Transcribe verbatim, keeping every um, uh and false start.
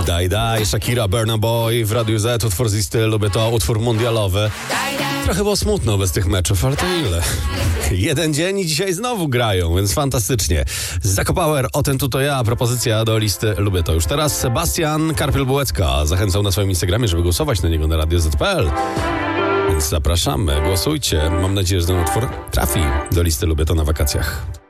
Daj, daj, Shakira, Burna Boy w Radiu Z, utwór z listy Lubię to, utwór mundialowy. Trochę było smutno bez tych meczów, ale to ile? Jeden dzień i dzisiaj znowu grają, więc fantastycznie. Zakopauer, o tym tu to ja, propozycja do listy Lubię to. Już teraz Sebastian Karpiel-Bułecka zachęcał na swoim Instagramie, żeby głosować na niego na radio zet kropka pe el. Więc zapraszamy, głosujcie. Mam nadzieję, że ten utwór trafi do listy Lubię to na wakacjach.